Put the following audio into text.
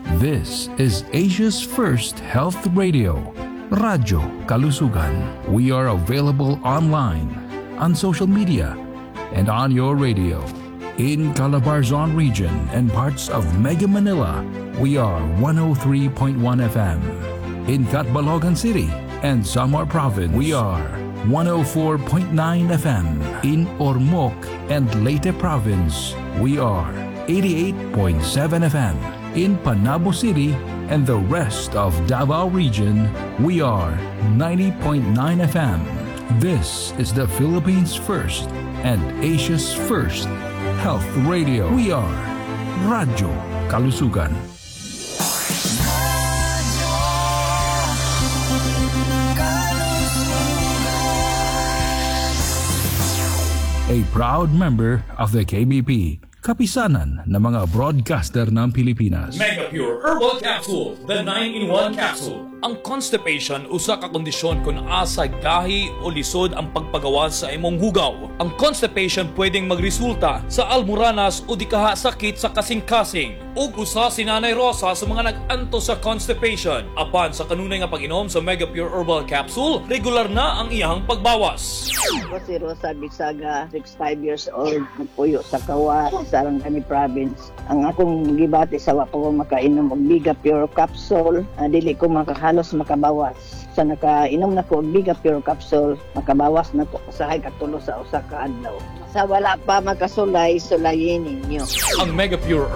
This is Asia's first health radio, Radyo Kalusugan. We are available online, on social media, and on your radio. In Calabarzon region and parts of Mega Manila, we are 103.1 FM. In Catbalogan City and Samar Province, we are 104.9 FM. In Ormoc and Leyte Province, we are 88.7 FM. In Panabo City and the rest of Davao region, we are 90.9 FM. This is the Philippines' first and Asia's first health radio. We are Radyo Kalusugan. A proud member of the KBP, kapisanan ng mga broadcaster ng Pilipinas. Mega Pure Herbal Capsule, the 9-in-1 capsule. Ang constipation usa ka kondisyon kung asa gahi o lisod ang pagpagawa sa imong hugaw. Ang constipation pwedeng magresulta sa almoranas o di kaha sakit sa kasing-kasing. Ug usa si Nanay Rosa sa mga nag-anto sa constipation. Apan sa kanunay nga pag-inom sa Mega Pure Herbal Capsule, regular na ang iyang pagbawas. Ako si Rosa Bisaga, 65 years old, nagpuyo sa Kawa, Sarangani Province. Ang akong gibati sa wako makainom og Mega Pure Capsule, dili ko halos makabawas. Sa nakainom na ko og Mega Pure Capsule, makabawas na ko usahay katulo sa usa ka adlaw. Sa wala pa makasulay, sulayin ninyo. Ang Mega Pure